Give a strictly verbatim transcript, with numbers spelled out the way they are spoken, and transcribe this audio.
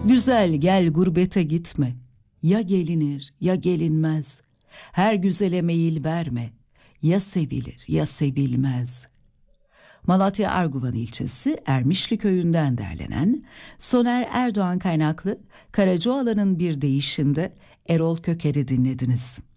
Güzel gel gurbete gitme. Ya gelinir ya gelinmez. Her güzele meyil verme. Ya sevilir ya sevilmez. Malatya Arguvan ilçesi Ermişli köyünden derlenen Soner Erdoğan kaynaklı Karacaoğlan'ın bir deyişinde Erol Köker'i dinlediniz.